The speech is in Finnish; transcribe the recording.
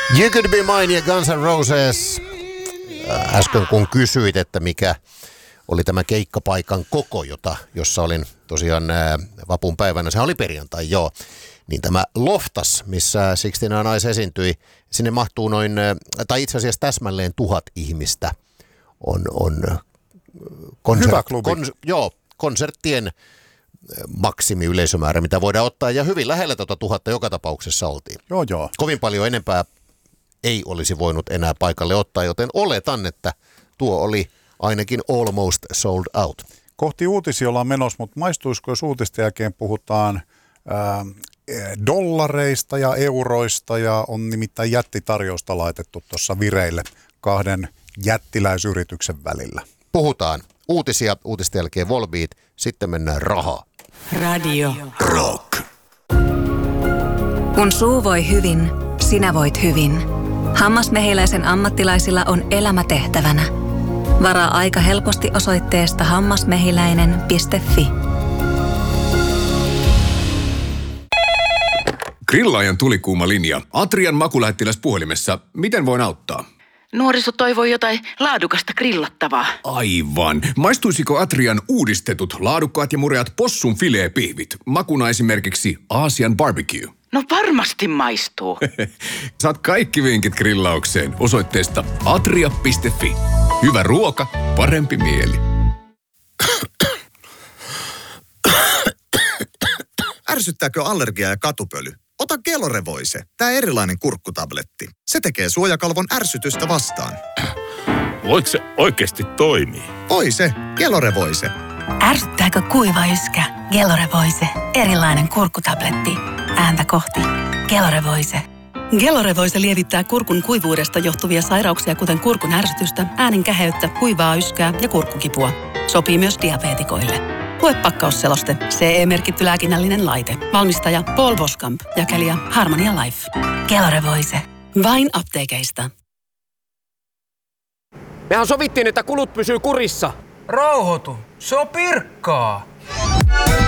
You Could Be Mine ja Guns N' Roses. Äsken kun kysyit, että mikä oli tämä keikkapaikan koko, jossa olin tosiaan vapun päivänä, se oli perjantai, joo. Niin tämä Loftas, missä Sixteen Eyes esiintyi, sinne mahtuu noin, tai itse asiassa täsmälleen 1000 ihmistä on hyvä klubi. Konserttien maksimiyleisömäärä, mitä voidaan ottaa, ja hyvin lähellä 1000 joka tapauksessa oltiin. Joo. Kovin paljon enempää ei olisi voinut enää paikalle ottaa, joten oletan, että tuo oli ainakin almost sold out. Kohti uutisia ollaan menossa, mutta maistuisiko, jos uutisten jälkeen puhutaan dollareista ja euroista, ja on nimittäin jättitarjousta laitettu tuossa vireille 2 jättiläisyrityksen välillä. Puhutaan uutisia, uutisten jälkeen Volbeat, sitten mennään rahaa. Radio Rock. Kun suu voi hyvin, sinä voit hyvin. Hammasmehiläisen ammattilaisilla on elämä tehtävänä. Varaa aika helposti osoitteesta hammasmehiläinen.fi. Grillaajan tulikuuma linja. Atrian makulähettiläs puhelimessa. Miten voin auttaa? Nuoriso toivoi jotain laadukasta grillattavaa. Aivan. Maistuisiko Atrian uudistetut, laadukkaat ja mureat possun fileepihvit? Makuna esimerkiksi Aasian barbecue. No varmasti maistuu. Saat kaikki vinkit grillaukseen osoitteesta atria.fi. Hyvä ruoka, parempi mieli. Ärsyttääkö allergia ja katupöly? Ota Gelorevoise, tämä erilainen kurkkutabletti. Se tekee suojakalvon ärsytystä vastaan. Voiko se oikeasti toimii? Voi se, Gelorevoise. Ärsyttääkö kuiva yskä? Gelorevoise, erilainen kurkkutabletti. Ääntä kohti. Gelorevoise. Gelorevoise lievittää kurkun kuivuudesta johtuvia sairauksia, kuten kurkun ärsytystä, äänen käheyttä, kuivaa yskää ja kurkkukipua. Sopii myös diabeetikoille. Lue pakkausseloste. CE-merkitty lääkinnällinen laite. Valmistaja Paul Boskamp. Jakelija Harmonia Life. Gelorevoise. Vain apteekeista. Mehän sovittiin, että kulut pysyy kurissa. Rauhoitu. Se on Pirkkaa.